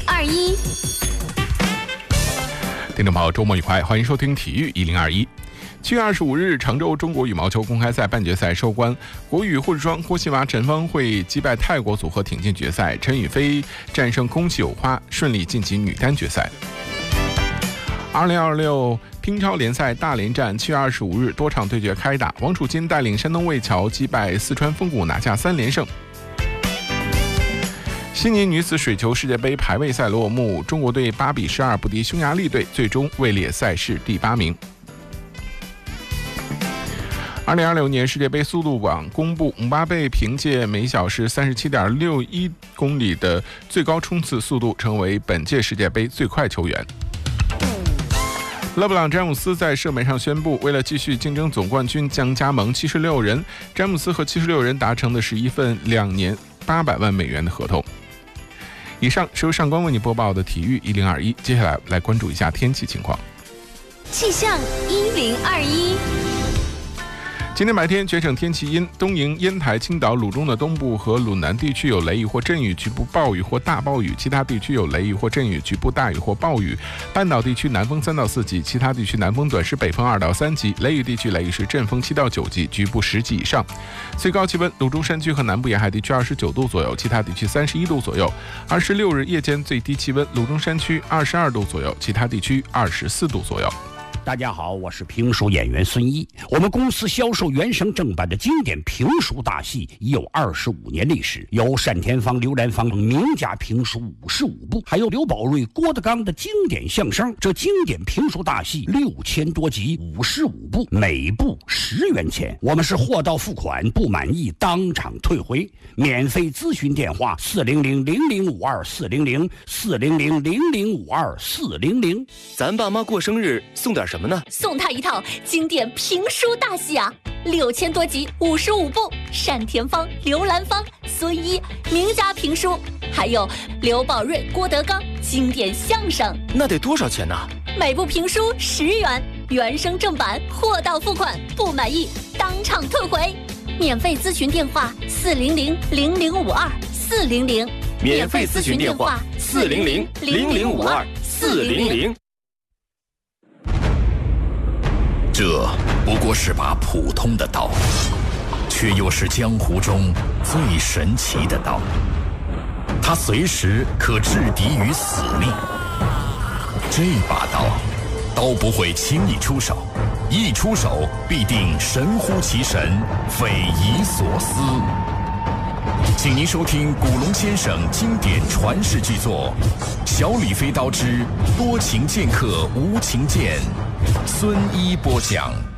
1021。 听众朋友，周末愉快，欢迎收听体育1021。7月25日，常州中国羽毛球公开赛半决赛收官，国羽混双霍西娃陈芳慧击败泰国组合挺进决赛，陈雨菲战胜宫崎友花，顺利晋级女单决赛。2026乒超联赛大连站7月25日多场对决开打，王楚钦带领山东魏桥击败四川丰谷，拿下3连胜。悉尼女子水球世界杯排位赛落幕，中国队8比12不敌匈牙利队，最终位列赛事第8名。2026年世界杯速度榜公布，姆巴佩凭借每小时37.61公里的最高冲刺速度，成为本届世界杯最快球员。勒布朗·詹姆斯在社媒上宣布，为了继续竞争总冠军，将加盟76人。詹姆斯和76人达成的是一份2年800万美元的合同。以上是由上官为你播报的体育1021，接下来来关注一下天气情况。 气象1021。 今天白天全省天气阴，东营、烟台、青岛、鲁中的东部和鲁南地区有雷雨或阵雨，局部暴雨或大暴雨，其他地区有雷雨或阵雨，局部大雨或暴雨。半岛地区南风3到4级，其他地区南风短时北风2到3级，雷雨地区雷雨是阵风7到9级，局部10级以上。最高气温，鲁中山区和南部沿海地区29度左右，其他地区31度左右。26日夜间最低气温，鲁中山区22度左右，其他地区24度左右。 大家好，我是评书演员孙一。我们公司销售原声正版的经典评书大戏已有25年历史，有单田芳、刘兰芳名家评书55部，还有刘宝瑞、郭德纲的经典相声。这经典评书大戏6000多集，55部，每部10元钱。我们是货到付款，不满意当场退回。免费咨询电话400-0052-400，400-0052-400。 咱爸妈过生日送点什么呢？ 送他一套经典评书大戏啊，6000多集，55部，单田芳、刘兰芳、孙一名家评书，还有刘宝瑞、郭德纲经典相声。 那得多少钱呢？ 每部评书10元，原声正版，货到付款，不满意当场退回。免费咨询电话400-0052-400， 免费咨询电话400-0052-400。 这不过是把普通的刀，却又是江湖中最神奇的刀。它随时可制敌于死地。这把刀，刀不会轻易出手，一出手必定神乎其神，匪夷所思。请您收听古龙先生经典传世巨作《小李飞刀之多情剑客无情剑》，孙一播讲。